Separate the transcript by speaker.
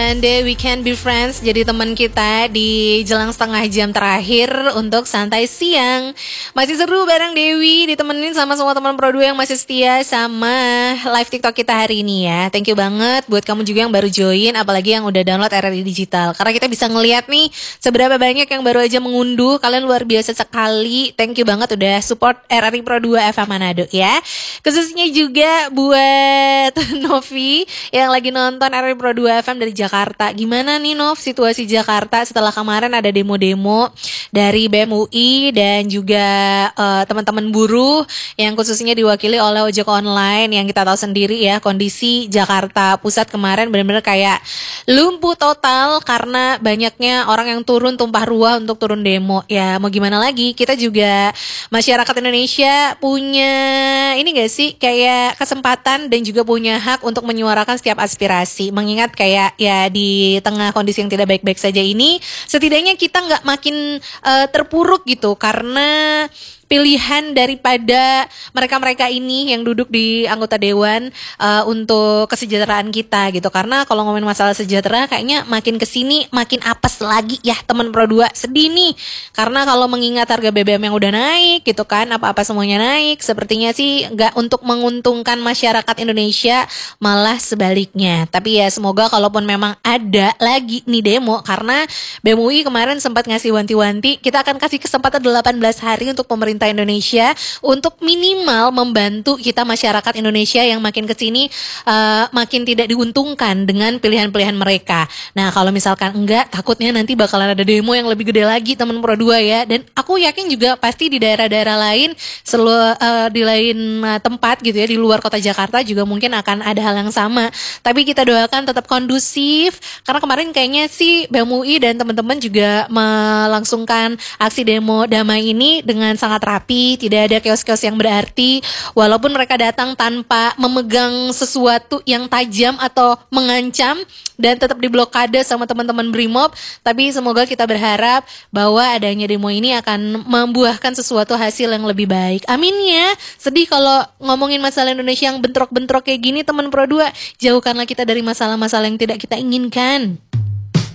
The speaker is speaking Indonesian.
Speaker 1: dan Dewi Can Be Friends jadi teman kita di jelang setengah jam terakhir untuk santai siang. Masih seru bareng Dewi, ditemenin sama semua teman Pro 2 yang masih setia sama live TikTok kita hari ini ya. Thank you banget buat kamu juga yang baru join, apalagi yang udah download RRI Digital. Karena kita bisa ngeliat nih seberapa banyak yang baru aja mengunduh. Kalian luar biasa sekali. Thank you banget udah support RRI Pro 2 FM Manado ya. Khususnya juga buat Novi yang lagi nonton RRI Pro 2 FM dari Jakarta. Gimana nih Nov situasi Jakarta setelah kemarin ada demo-demo dari BEM UI dan juga teman-teman buruh yang khususnya diwakili oleh ojek online, yang kita tahu sendiri ya kondisi Jakarta Pusat kemarin benar-benar kayak lumpuh total karena banyaknya orang yang turun tumpah ruah untuk turun demo. Ya mau gimana lagi, kita juga masyarakat Indonesia punya ini gak sih kayak kesempatan dan juga punya hak untuk menyuarakan setiap aspirasi. Mengingat kayak ya di tengah kondisi yang tidak baik-baik saja ini, setidaknya kita nggak makin terpuruk gitu karena pilihan daripada mereka-mereka ini yang duduk di anggota dewan untuk kesejahteraan kita gitu. Karena kalau ngomongin masalah sejahtera kayaknya makin kesini makin apes lagi ya teman Pro 2. Sedih nih karena kalau mengingat harga BBM yang udah naik gitu kan, apa-apa semuanya naik, sepertinya sih nggak untuk menguntungkan masyarakat Indonesia, malah sebaliknya. Tapi ya semoga kalaupun memang ada lagi nih demo, karena BEM UI kemarin sempat ngasih wanti-wanti kita akan kasih kesempatan 18 hari untuk pemerintah Indonesia untuk minimal membantu kita masyarakat Indonesia yang makin kesini makin tidak diuntungkan dengan pilihan-pilihan mereka. Nah kalau misalkan enggak, takutnya nanti bakalan ada demo yang lebih gede lagi teman Pro 2 ya. Dan aku yakin juga pasti di daerah-daerah lain di lain tempat gitu ya, di luar kota Jakarta juga mungkin akan ada hal yang sama. Tapi kita doakan tetap kondusif, karena kemarin kayaknya sih BEM UI dan teman-teman juga melangsungkan aksi demo damai ini dengan sangat rapi, tidak ada kios-kios yang berarti, walaupun mereka datang tanpa memegang sesuatu yang tajam atau mengancam dan tetap diblokade sama teman-teman Brimob. Tapi semoga kita berharap bahwa adanya demo ini akan membuahkan sesuatu hasil yang lebih baik. Amin ya. Sedih kalau ngomongin masalah Indonesia yang bentrok-bentrok kayak gini teman Pro 2. Jauhkanlah kita dari masalah-masalah yang tidak kita inginkan.